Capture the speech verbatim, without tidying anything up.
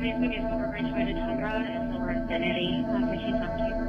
Facebook is Silver Ridge Toyota Tundra. It's Silver Infinity. Uh, can she talk to you?